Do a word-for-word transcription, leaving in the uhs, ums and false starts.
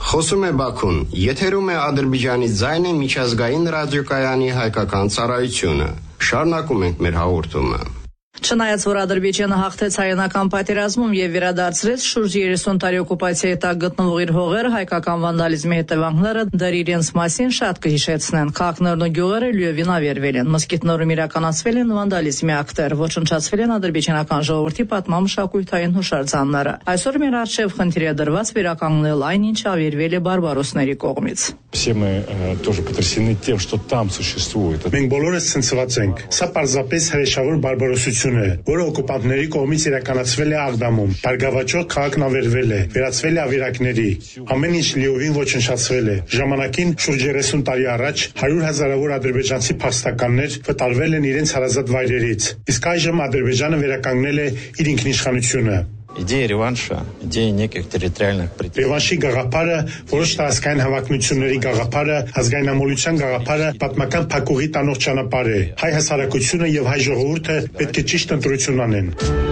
Խոսում է Բաքուն, եթերում է Ադրբեջանի ձայնը միջազգային ռադիոկայանի հայկական ծառայությունը։ Շարունակում ենք մեր հաղորդումը։ Չնայած որ Ադրբեջանը հաղթեց հայերենական պատերազմում եւ վերադարձրեց շուրջ երեսուն տարի օկուպացիայի տակ գտնվող իր հողերը, հայկական վանդալիզմի հետևանքները դեռ իրենց մասին շատ կհիշեցնեն։ Քաղաքներն ու գյուղերը լիովին ավերվել են, մզկիթներում իրականացվել են վանդալիզմի ակտեր, ոչնչացվել են ադրբեջանական ժողովրդի պատմամշակութային հուշարձանները։ Այսօր մեր առջև խնդիր է դրված վերականգնել այն, ինչ ավերվել է բարբարոսների կողմից։ Все мы тоже потрясены тем, что там существует. Մենք բոլորս ցնցված ենք։ Սա պարզապես հրեշավոր բարբարոսություն է, որը օկուպանտների կողմից իրականացվել է Աղդամում։ Բարգավաճող քաղաքն ավերվել է, վերածվել է ավերակների։ Ամեն ինչ լիովին ոչնչացվել է։ Ժամանակին շուրջ երեսուն տարի առաջ հարյուր հազարավոր ադրբեջանցի փախստականներ վտարվել են իրենց հարազատ վայրերից։ Իսկ այժմ Ադրբեջանը վերականգնել է իր ինքնիշխանությունը։ Идея реванша, идея неких территориальных претензий. Ռևանշի գաղափարը, որոշ տարածքային հավակնությունների գաղափարը, ազգայնամոլության գաղափարը պատմական փակուղի տանող ճանապարհ է։ Հայ հասարակությունը եւ հայ ժողովուրդը պետք է ճիշտ ընտրություն անեն։